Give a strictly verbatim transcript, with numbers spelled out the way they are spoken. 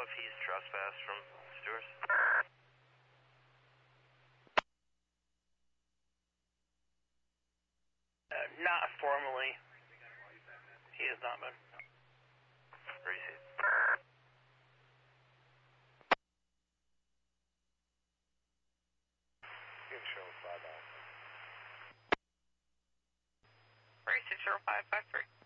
if he's trespassed from Stewart's? Uh, not formally. He has not been. Receive. You can show five out. three six zero five five three.